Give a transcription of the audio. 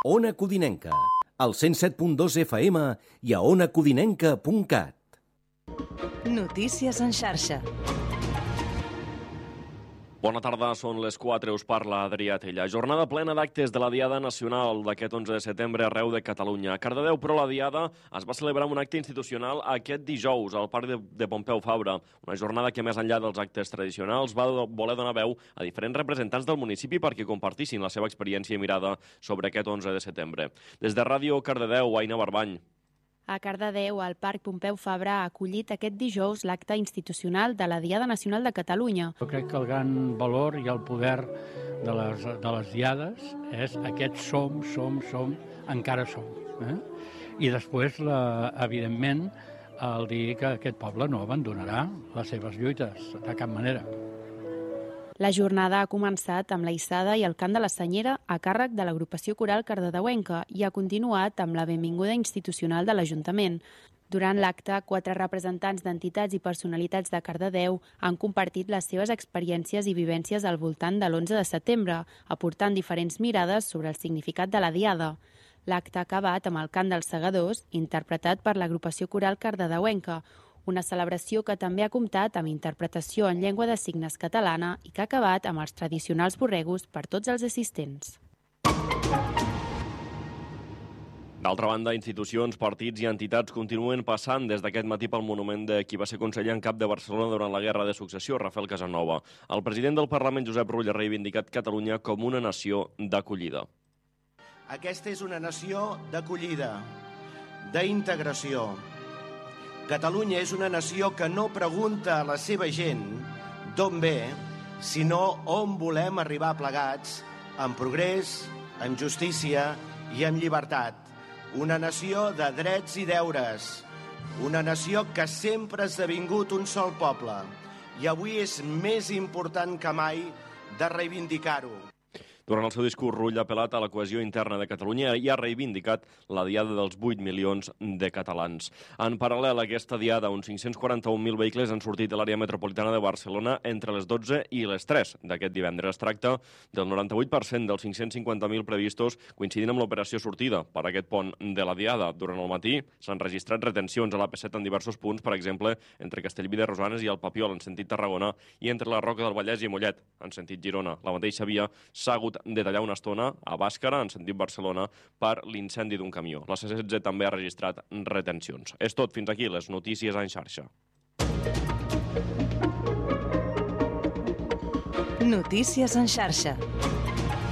Ona Codinenca, al 107.2 FM i a onacodinenca.cat. Notícies en xarxa. Bona tarda, són les 4, us parla Adrià Tella. Jornada plena d'actes de la Diada Nacional d'aquest 11 de setembre arreu de Catalunya. A Cardedeu, però, la Diada es va celebrar un acte institucional aquest dijous al Parc de Pompeu Fabra. Una jornada que, més enllà dels actes tradicionals, va voler donar veu a diferents representants del municipi perquè compartissin la seva experiència i mirada sobre aquest 11 de setembre. Des de Ràdio Cardedeu, Aina Barbany. A Cardedeu, el Parc Pompeu Fabra ha acollit aquest dijous l'acte institucional de la Diada Nacional de Catalunya. Jo crec que el gran valor i el poder de les diades és aquest som, encara som. I després, evidentment, el dir que aquest poble no abandonarà les seves lluites de cap manera. La jornada ha començat amb la hissada i el cant de la senyera a càrrec de l'agrupació coral cardedeuenca i ha continuat amb la benvinguda institucional de l'Ajuntament. Durant l'acte, 4 representants d'entitats i personalitats de Cardedeu han compartit les seves experiències i vivències al voltant de l'11 de setembre, aportant diferents mirades sobre el significat de la Diada. L'acte ha acabat amb el cant dels segadors, interpretat per l'agrupació coral cardedeuenca, una celebració que també ha comptat amb interpretació en llengua de signes catalana i que ha acabat amb els tradicionals borregos per tots els assistents. D'altra banda, institucions, partits i entitats continuen passant des d'aquest matí pel monument de qui va ser conseller en cap de Barcelona durant la Guerra de Successió, Rafael Casanova. El president del Parlament, Josep Rull, ha reivindicat Catalunya com una nació d'acollida. Aquesta és una nació d'acollida, d'integració. Catalunya és una nació que no pregunta a la seva gent d'on ve, sinó on volem arribar plegats, amb progrés, amb justícia i amb llibertat. Una nació de drets i deures, una nació que sempre ha esdevingut un sol poble, i avui és més important que mai de reivindicar-ho. Durant el seu discurs, Rull ha apel·lat a la cohesió interna de Catalunya i ha reivindicat la diada dels 8 milions de catalans. En paral·lel a aquesta diada, uns 541.000 vehicles han sortit de l'àrea metropolitana de Barcelona entre les 12 i les 3 d'aquest divendres. Es tracta del 98% dels 550.000 previstos coincidint amb l'operació sortida per aquest pont de la diada. Durant el matí s'han registrat retencions a l'AP7 en diversos punts, per exemple, entre Castellví de Rosanes i el Papiol, en sentit Tarragona, i entre la Roca del Vallès i Mollet, en sentit Girona. La mateixa via s'ha hagut de tallar una estona a Bàscara, en sentit Barcelona, per l'incendi d'un camió. La C16 també ha registrat retencions. És tot, fins aquí les notícies en xarxa. Notícies en xarxa.